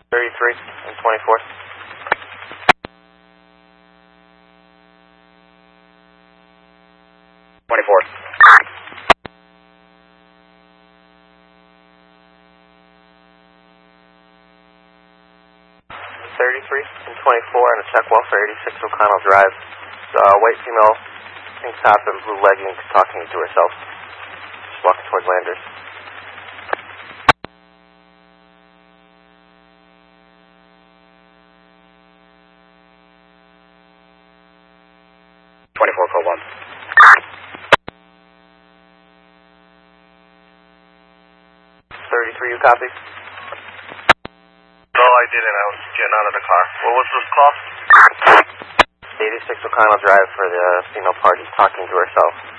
33 and 24. 24. 33 and 24 and a check welfare 86 O'Connell Drive. White female, pink top and blue leggings, talking to herself. Just walking towards Landers. Code 1. 33, you copy? No, I didn't. I was getting out of the car. What was this call? 86 O'Connell Drive for the female party talking to herself.